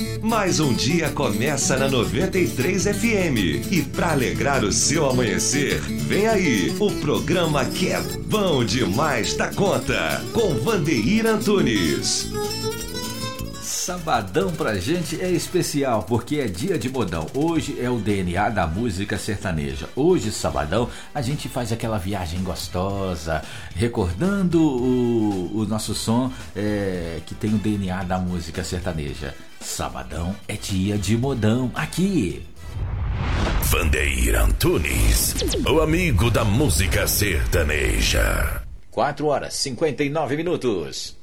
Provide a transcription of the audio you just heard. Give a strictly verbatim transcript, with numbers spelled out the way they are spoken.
Mais um dia começa na noventa e três F M. E para alegrar o seu amanhecer, vem aí o programa que é bom demais da conta, com Vandeir Antunes. Sabadão pra gente é especial porque é dia de modão. Hoje é o D N A da música sertaneja. Hoje, sabadão, a gente faz aquela viagem gostosa, recordando o, o nosso som é, que tem o D N A da música sertaneja. Sabadão é dia de modão aqui. Vandeir Antunes, o amigo da música sertaneja. quatro horas e cinquenta e nove minutos.